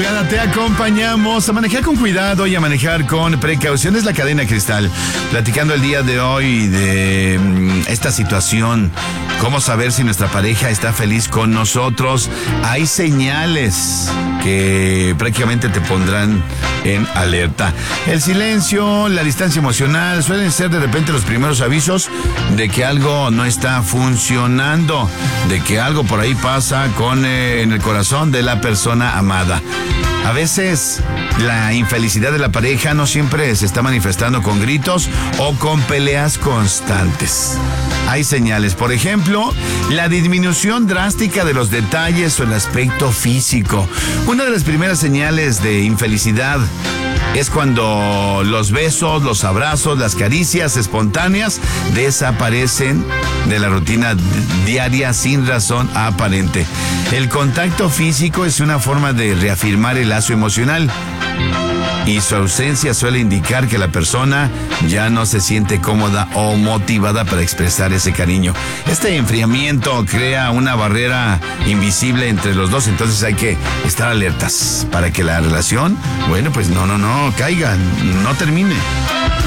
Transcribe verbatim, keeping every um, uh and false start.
madrugada te acompañamos a manejar con cuidado y a manejar con precaución. Es la Cadena Cristal, platicando el día de hoy de mm, esta situación. ¿Cómo saber si nuestra pareja está feliz con nosotros? Hay señales que prácticamente te pondrán en alerta. El silencio, la distancia emocional suelen ser de repente los primeros avisos de que algo no está funcionando, de que algo por ahí pasa con eh, en el corazón de la persona amada. A veces la infelicidad de la pareja no siempre se está manifestando con gritos o con peleas constantes. Hay señales, por ejemplo, la disminución drástica de los detalles o el aspecto físico. Una de las primeras señales de infelicidad es cuando los besos, los abrazos, las caricias espontáneas desaparecen de la rutina diaria sin razón aparente. El contacto físico es una forma de reafirmar el lazo emocional y su ausencia suele indicar que la persona ya no se siente cómoda o motivada para expresar ese cariño. Este enfriamiento crea una barrera invisible entre los dos, entonces hay que estar alertas para que la relación, bueno, pues no, no, no, caiga, no termine.